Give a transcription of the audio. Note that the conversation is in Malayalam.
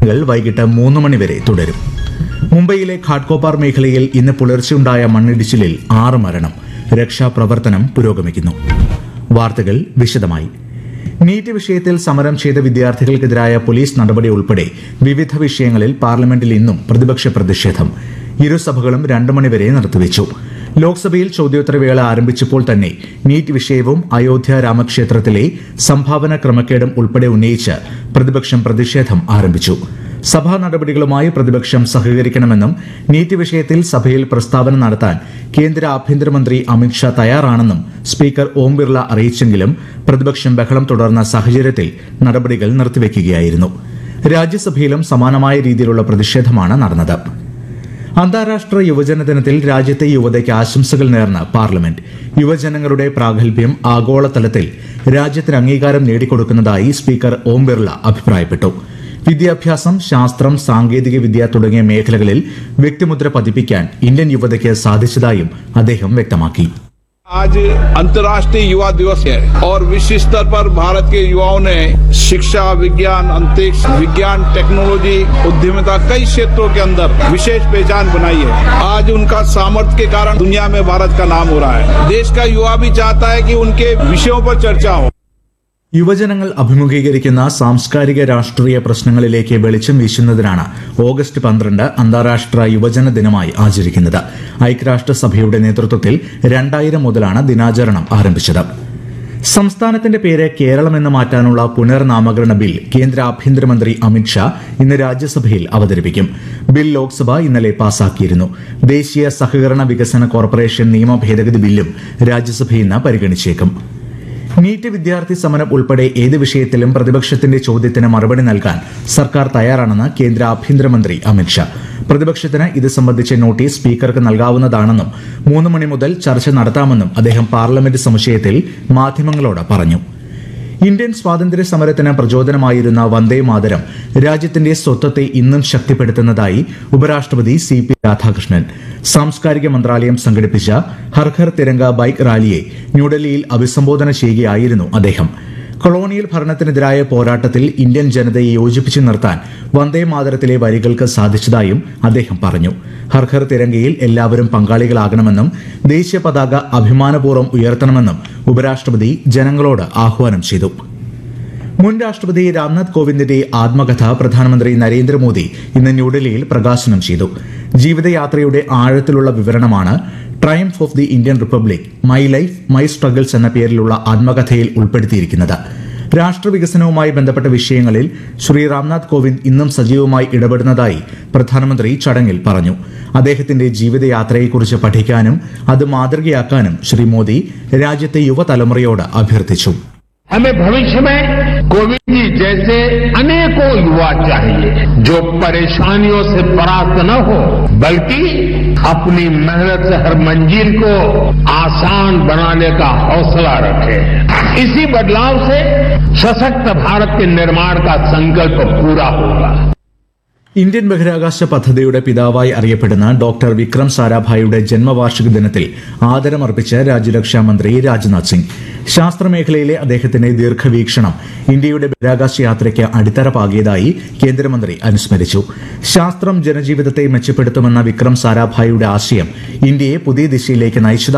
വൈകിട്ട് 3 മണിവരെ തുടരും. മുംബൈയിലെ ഘാട്ട്കോപ്പർ മേഖലയിൽ ഇന്ന് പുലർച്ചെയുണ്ടായ മണ്ണിടിച്ചിലിൽ 6 മരണം. രക്ഷാപ്രവർത്തനം പുരോഗമിക്കുന്നു. വാർത്തകൾ വിശദമായി. നീറ്റ് വിഷയത്തിൽ സമരം ചെയ്ത വിദ്യാർത്ഥികൾക്കെതിരായ പോലീസ് നടപടി ഉൾപ്പെടെ വിവിധ വിഷയങ്ങളിൽ പാർലമെന്റിൽ ഇന്നും പ്രതിപക്ഷ പ്രതിഷേധം. ഇരുസഭകളും 2 മണിവരെ നിർത്തിവച്ചു. ലോക്സഭയിൽ ചോദ്യോത്തരവേള ആരംഭിച്ചപ്പോൾ തന്നെ നീറ്റ് വിഷയവും അയോധ്യ രാമക്ഷേത്രത്തിലെ സംഭാവന ക്രമക്കേടും ഉൾപ്പെടെ ഉന്നയിച്ച് പ്രതിപക്ഷം പ്രതിഷേധം ആരംഭിച്ചു. സഭാ നടപടികളുമായി പ്രതിപക്ഷം സഹകരിക്കണമെന്നും നീറ്റ് വിഷയത്തിൽ സഭയിൽ പ്രസ്താവന നടത്താൻ കേന്ദ്ര ആഭ്യന്തരമന്ത്രി അമിത്ഷാ തയ്യാറാണെന്നും സ്പീക്കർ ഓം ബിർള അറിയിച്ചെങ്കിലും പ്രതിപക്ഷം ബഹളം തുടർന്ന സാഹചര്യത്തിൽ നടപടികൾ നിർത്തിവെക്കുകയായിരുന്നു. രാജ്യസഭയിലും സമാനമായ രീതിയിലുള്ള പ്രതിഷേധമാണ് നടന്നത്. അന്താരാഷ്ട്ര യുവജന ദിനത്തിൽ രാജ്യത്തെ യുവതയ്ക്ക് ആശംസകൾ നേർന്ന പാർലമെന്റ്. യുവജനങ്ങളുടെ പ്രാഗൽഭ്യം ആഗോളതലത്തിൽ രാജ്യത്തിന് അംഗീകാരം നേടിക്കൊടുക്കുന്നതായി സ്പീക്കർ ഓം ബിർള അഭിപ്രായപ്പെട്ടു. വിദ്യാഭ്യാസം, ശാസ്ത്രം, സാങ്കേതിക വിദ്യ തുടങ്ങിയ മേഖലകളിൽ വ്യക്തിമുദ്ര പതിപ്പിക്കാൻ ഇന്ത്യൻ യുവതയ്ക്ക് സാധിച്ചതായും അദ്ദേഹം വ്യക്തമാക്കി. आज अंतर्राष्ट्रीय युवा दिवस है और विश्व स्तर पर भारत के युवाओं ने शिक्षा, विज्ञान, अंतरिक्ष विज्ञान, टेक्नोलॉजी, उद्यमिता कई क्षेत्रों के अंदर विशेष पहचान बनाई है. आज उनका सामर्थ्य के कारण दुनिया में भारत का नाम हो रहा है. देश का युवा भी चाहता है कि उनके विषयों पर चर्चा हो. യുവജനങ്ങൾ അഭിമുഖീകരിക്കുന്ന സാംസ്കാരിക രാഷ്ട്രീയ പ്രശ്നങ്ങളിലേക്ക് വെളിച്ചം വീശുന്നതിനാണ് ഓഗസ്റ്റ് 12 അന്താരാഷ്ട്ര യുവജന ദിനമായി ആചരിക്കുന്നത്. ഐക്യരാഷ്ട്രസഭയുടെ നേതൃത്വത്തിൽ 2000 മുതലാണ് ദിനാചരണം ആരംഭിച്ചത്. സംസ്ഥാനത്തിന്റെ പേര് കേരളം എന്ന് മാറ്റാനുള്ള പുനർനാമകരണ ബിൽ കേന്ദ്ര ആഭ്യന്തരമന്ത്രി അമിത്ഷാ ഇന്ന് രാജ്യസഭയിൽ അവതരിപ്പിക്കും. ബിൽ ലോക്സഭ ഇന്നലെ പാസാക്കിയിരുന്നു. ദേശീയ സഹകരണ വികസന കോർപ്പറേഷൻ നിയമ ഭേദഗതി ബില്ലും രാജ്യസഭ ഇന്ന് പരിഗണിച്ചേക്കും. നീറ്റ് വിദ്യാർത്ഥി സമരം ഉൾപ്പെടെ ഏത് വിഷയത്തിലും പ്രതിപക്ഷത്തിന്റെ ചോദ്യത്തിന് മറുപടി നൽകാൻ സർക്കാർ തയ്യാറാണെന്ന് കേന്ദ്ര ആഭ്യന്തരമന്ത്രി അമിത്ഷാ. പ്രതിപക്ഷത്തിന് ഇത് സംബന്ധിച്ച നോട്ടീസ് സ്പീക്കർക്ക് നൽകാവുന്നതാണെന്നും 3 മണി മുതൽ ചർച്ച നടത്താമെന്നും അദ്ദേഹം പാർലമെന്റ് സമുച്ചയത്തിൽ മാധ്യമങ്ങളോട് പറഞ്ഞു. ഇന്ത്യൻ സ്വാതന്ത്ര്യ സമരത്തിന് പ്രചോദനമായിരുന്ന വന്ദേ മാതരം രാജ്യത്തിന്റെ സ്വത്വത്തെ ഇന്നും ശക്തിപ്പെടുത്തുന്നതായി ഉപരാഷ്ട്രപതി CP രാധാകൃഷ്ണൻ. സാംസ്കാരിക മന്ത്രാലയം സംഘടിപ്പിച്ച ഹർ ഘർ തിരംഗ ബൈക്ക് റാലിയെ ന്യൂഡൽഹിയിൽ അഭിസംബോധന ചെയ്യുകയായിരുന്നു അദ്ദേഹം. കൊളോണിയൽ ഭരണത്തിനെതിരായ പോരാട്ടത്തിൽ ഇന്ത്യൻ ജനതയെ യോജിപ്പിച്ചു നിർത്താൻ വന്ദേ മാതരത്തിലെ വരികൾക്ക് സാധിച്ചതായും അദ്ദേഹം പറഞ്ഞു. ഹർ ഘർ തിരംഗയിൽ എല്ലാവരും പങ്കാളികളാകണമെന്നും ദേശീയ പതാക അഭിമാനപൂർവ്വം ഉയർത്തണമെന്നും ഉപരാഷ്ട്രപതി ജനങ്ങളോട് ആഹ്വാനം ചെയ്തു. മുൻ രാഷ്ട്രപതി രാംനാഥ് കോവിന്ദിന്റെ ആത്മകഥ പ്രധാനമന്ത്രി നരേന്ദ്രമോദി ഇന്ന് ന്യൂഡൽഹിയിൽ പ്രകാശനം ചെയ്തു. ജീവിതയാത്രയുടെ ആഴത്തിലുള്ള വിവരണമാണ് triumph of the Indian republic, my life my struggles എന്ന പേരിലുള്ള ആത്മകഥയിൽ ഉൾപ്പെടുത്തിയിരിക്കുന്നത്. രാഷ്ട്രവികസനവുമായി ബന്ധപ്പെട്ട വിഷയങ്ങളിൽ ശ്രീ രാംനാഥ് കോവിന്ദ് ഇന്നും സജീവമായി ഇടപെടുന്നതായി പ്രധാനമന്ത്രി ചടങ്ങിൽ പറഞ്ഞു. അദ്ദേഹത്തിന്റെ ജീവിതയാത്രയെക്കുറിച്ച് പഠിക്കാനും അത് മാതൃകയാക്കാനും ശ്രീ മോദി രാജ്യത്തെ യുവതലമുറയോട് അഭ്യർത്ഥിച്ചു. हमें भविष्य में कोविंद जी जैसे अनेकों युवा चाहिए जो परेशानियों से परास्त न हो बल्कि अपनी मेहनत से हर मंजिल को आसान बनाने का हौसला रखे. इसी बदलाव से सशक्त भारत के निर्माण का संकल्प पूरा होगा. ഇന്ത്യൻ ബഹിരാകാശ പദ്ധതിയുടെ പിതാവായി അറിയപ്പെടുന്ന ഡോക്ടർ വിക്രം സാരാഭായിയുടെ ജന്മവാർഷിക ദിനത്തിൽ ആദരമർപ്പിച്ച് രാജ്യരക്ഷാ മന്ത്രി രാജ്നാഥ് സിംഗ്. ശാസ്ത്രമേഖലയിലെ അദ്ദേഹത്തിന്റെ ദീർഘവീക്ഷണം ഇന്ത്യയുടെ ബഹിരാകാശ യാത്രയ്ക്ക് അടിത്തറ പാകിയതായി കേന്ദ്രമന്ത്രി അനുസ്മരിച്ചു. ശാസ്ത്രം ജനജീവിതത്തെ മെച്ചപ്പെടുത്തുമെന്ന വിക്രം സാരാഭായിയുടെ ആശയം ഇന്ത്യയെ പുതിയ ദിശയിലേക്ക് നയിച്ചതായി